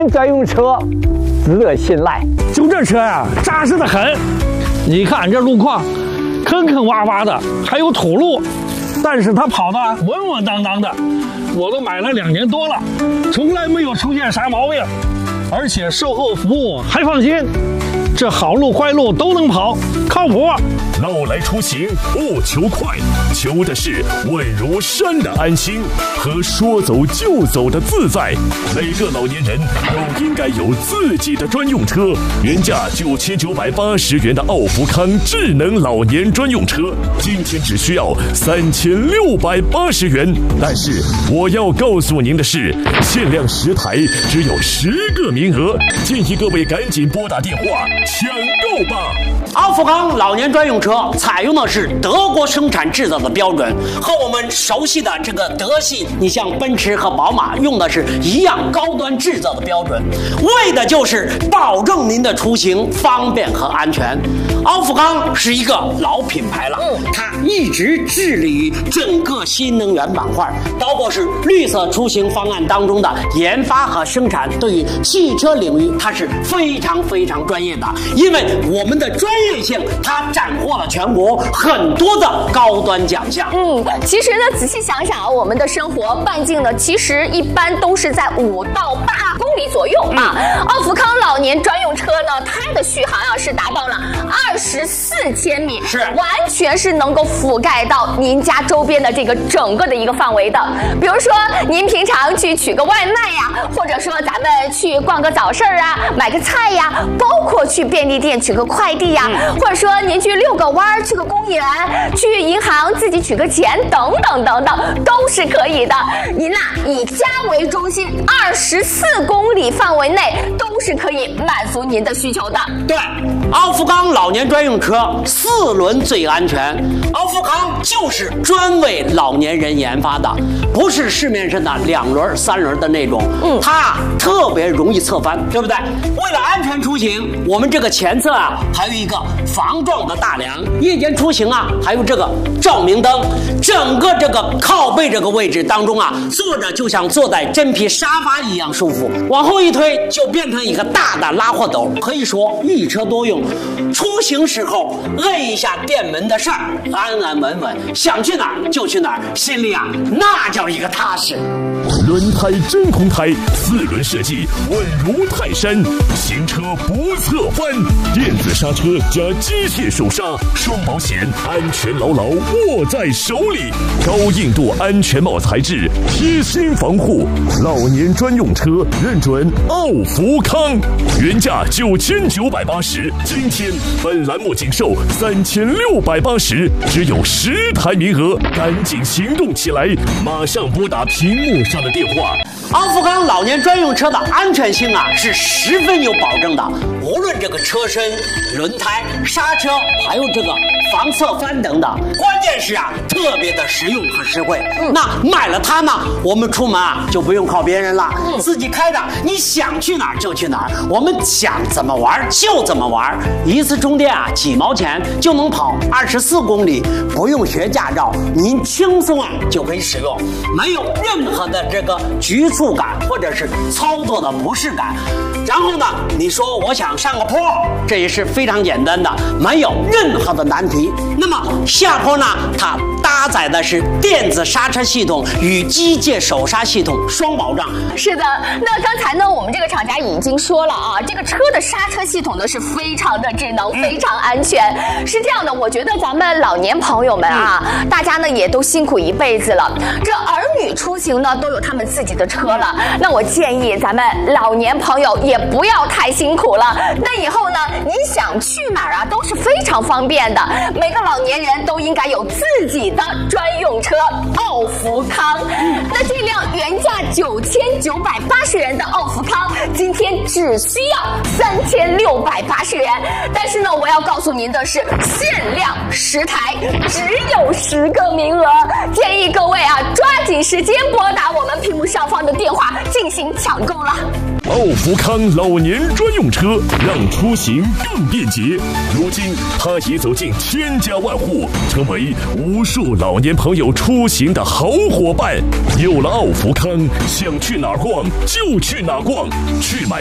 专用车值得信赖。 就这车呀，扎实的很。你看这路况，坑坑洼洼的，还有土路，但是它跑得稳稳当当的。我都买了2年多了，从来没有出现啥毛病，而且售后服务还放心。这好路坏路都能跑，靠谱。 老来出行不求快，求的是稳如山的安心和说走就走的自在。每个老年人都应该有自己的专用车。原价9980元的奥福康智能老年专用车，今天只需要3680元。但是我要告诉您的是，限量10台，只有10个名额，建议各位赶紧拨打电话抢购吧。 奥福康老年专用车采用的是德国生产制造的标准，和我们熟悉的这个德系，你像奔驰和宝马用的是一样高端制造的标准，为的就是保证您的出行方便和安全。奥福康是一个老品牌了，它一直致力于整个新能源板块，包括是绿色出行方案当中的研发和生产，对于汽车领域它是非常非常专业的，因为我们的专业性，它斩获了全国很多的高端奖项。 其实呢，仔细想想啊，我们的生活半径呢，其实一般都是在5到8公里左右啊。奥福康老年专用车呢，它的续航啊是达到了24千米，是完全是能够覆盖到您家周边的这个整个的一个范围的。比如说您平常去取个外卖呀，或者说咱们去逛个早市啊，买个菜呀，包括去便利店取个快递呀，或者说您去遛个弯，去个公园，去银行自己取个钱，等等等等，都是可以的。您以家为中心，24公里范围内都是可以满足您的需求的。 对，奥福康老年专用车4轮最安全，奥福康就是专为老年人研发的，不是市面上的2轮、3轮的那种，它特别容易侧翻，对不对？为了安全出行，我们这个前侧啊还有一个防撞的大梁，夜间出行啊还有这个照明灯，整个这个靠背这个位置当中啊，坐着就像坐在真皮沙发一样舒服，往后一推就变成一个大的拉货斗，可以说一车多用。出行时候摁一下电门的事儿，安安稳稳，想去哪儿就去哪儿，心里啊那叫一个踏实。 轮胎真空胎，4轮设计稳如泰山，行车不侧翻，电子刹车加机械手刹，双保险，安全牢牢握在手里，高硬度安全帽材质，贴心防护，老年专用车认准奥福康，原价9980，今天本栏目仅售3680，只有10台名额，赶紧行动起来，马上拨打屏幕上的电话。 奥福康老年专用车的安全性啊是10分有保证的，无论这个车身、轮胎、刹车，还有这个防侧翻等等，关键是啊特别的实用和实惠。那买了它呢，我们出门啊就不用靠别人了，自己开着，你想去哪儿就去哪儿，我们想怎么玩就怎么玩，一次充电啊几毛钱就能跑24公里，不用学驾照，您轻松啊就可以使用，没有任何的这个局促感或者是操作的不适感。然后呢，你说我想上个坡，这也是非常简单的，没有任何的难题。那么下坡呢，它搭载的是电子刹车系统与机械手刹系统双保障。 是的，那刚才呢，我们这个厂家已经说了啊，这个车的刹车系统呢是非常的智能，非常安全。是这样的，我觉得咱们老年朋友们啊，大家呢也都辛苦一辈子了，这儿女出行呢都有他们自己的车了，那我建议咱们老年朋友也不要太辛苦了。那以后呢，您想去哪儿啊，都是非常方便的。每个老年人都应该有自己的专用车奥福康。那这辆原价9980元的奥福康，今天只需要3680元。但是呢，我要告诉您的是，限量10台，只有10个名额，建议各位啊抓紧时间拨打我们屏幕上方的电话进行抢购了。 奥福康老年专用车，让出行更便捷。如今，它已走进千家万户，成为无数老年朋友出行的好伙伴。有了奥福康，想去哪儿逛就去哪儿逛， 去买